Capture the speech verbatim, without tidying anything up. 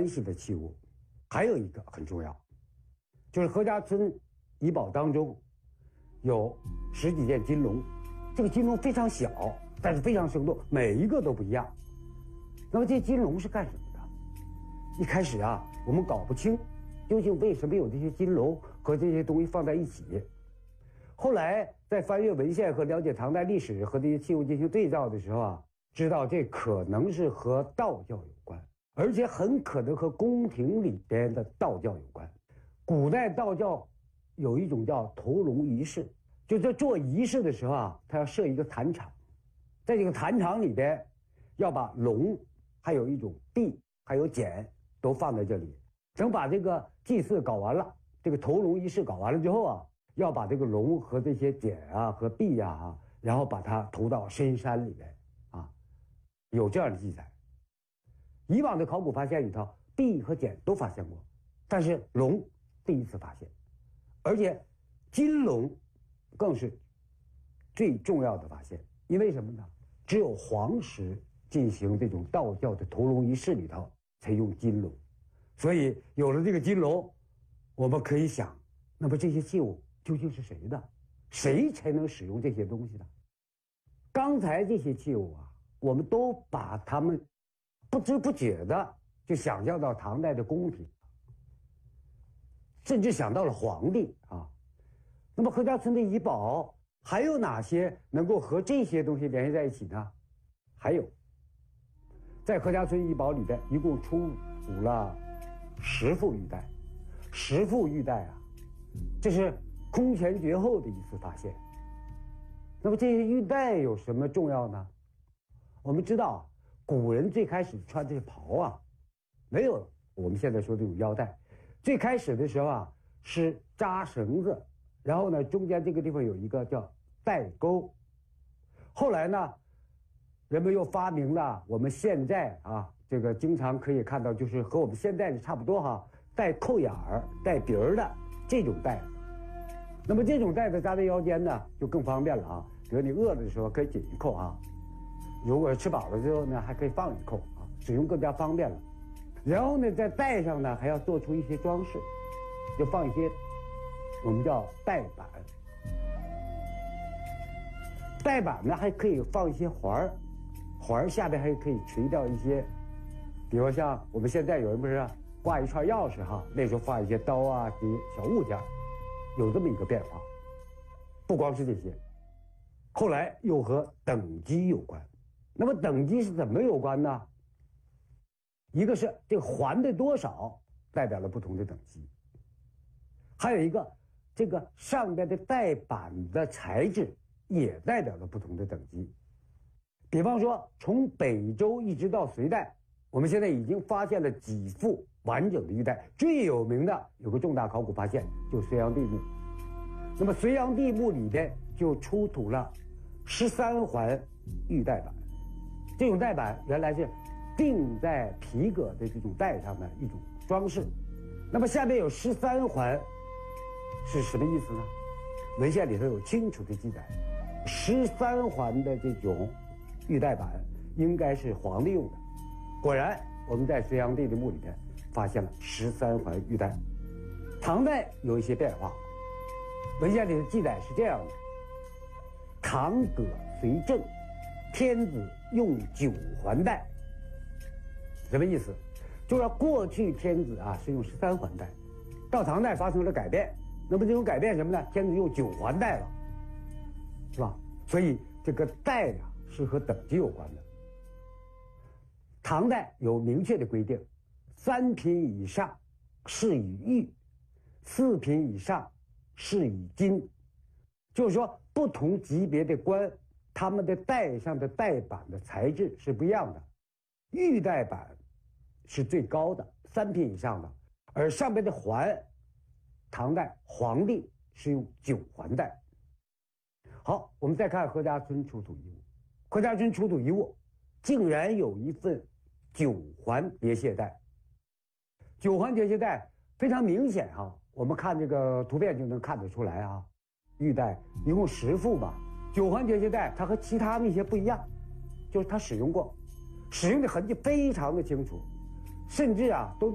关系的器物。还有一个很重要，就是何家村遗宝当中有十几件金龙，这个金龙非常小，但是非常生动，每一个都不一样。那么这金龙是干什么的？一开始啊，我们搞不清究竟为什么有这些金龙和这些东西放在一起。后来在翻阅文献和了解唐代历史和这些器物进行对照的时候啊，知道这可能是和道教有关，而且很可能和宫廷里边的道教有关。古代道教有一种叫投龙仪式，就在做仪式的时候啊，他要设一个坛场，在这个坛场里边要把龙还有一种璧还有简都放在这里。等把这个祭祀搞完了，这个投龙仪式搞完了之后啊，要把这个龙和这些简啊和璧啊，然后把它投到深山里面啊，有这样的记载。以往的考古发现里头，璧和简都发现过，但是龙第一次发现，而且金龙更是最重要的发现。因为什么呢？只有黄石进行这种道教的投龙仪式里头才用金龙，所以有了这个金龙，我们可以想，那么这些器物究竟是谁的？谁才能使用这些东西呢？刚才这些器物啊，我们都把它们不知不觉的就想象到唐代的宫廷，甚至想到了皇帝啊。那么何家村的遗宝还有哪些能够和这些东西联系在一起呢？还有，在何家村遗宝里边一共出土了十副玉带。十副玉带啊，这是空前绝后的一次发现。那么这些玉带有什么重要呢？我们知道古人最开始穿这个袍啊，没有我们现在说这种腰带。最开始的时候啊，是扎绳子，然后呢中间这个地方有一个叫带钩。后来呢，人们又发明了我们现在啊这个经常可以看到，就是和我们现在的差不多哈，带扣眼儿、带鼻儿的这种带子。那么这种带子扎在腰间呢，就更方便了啊。比如你饿了的时候可以紧一扣啊，如果吃饱了之后呢，还可以放一扣啊，使用更加方便了。然后呢，在带上呢还要做出一些装饰，就放一些我们叫带板。带板呢还可以放一些环儿，环儿下边还可以垂掉一些，比如像我们现在有人不是挂一串钥匙哈，那时候放一些刀啊这些小物件，有这么一个变化。不光是这些，后来又和等级有关。那么等级是怎么有关呢？一个是这个环的多少代表了不同的等级，还有一个这个上边的带板的材质也代表了不同的等级。比方说从北周一直到隋代，我们现在已经发现了几副完整的玉带，最有名的有个重大考古发现，就是隋炀帝墓。那么隋炀帝墓里边就出土了十三环玉带板，这种带板原来是钉在皮革的这种带上的一种装饰。那么下面有十三环是什么意思呢？文献里头有清楚的记载，十三环的这种玉带板应该是皇帝用的。果然我们在隋炀帝的墓里面发现了十三环玉带。唐代有一些变化，文献里的记载是这样的：唐葛隋郑，天子用九环带。什么意思？就是说过去天子啊是用十三环带，到唐代发生了改变。那么这种改变什么呢？天子用九环带了，是吧？所以这个带啊是和等级有关的。唐代有明确的规定，三品以上是以玉，四品以上是以金。就是说不同级别的官，他们的带上的带板的材质是不一样的。玉带板是最高的，三品以上的，而上面的环，唐代皇帝是用九环带。好，我们再看何家村出土遗物。何家村出土遗物竟然有一份九环叠卸带。九环叠卸带非常明显哈、啊，我们看这个图片就能看得出来啊。玉带一共十副吧，九环叠卸带它和其他那些不一样，就是它使用过，使用的痕迹非常的清楚，甚至啊都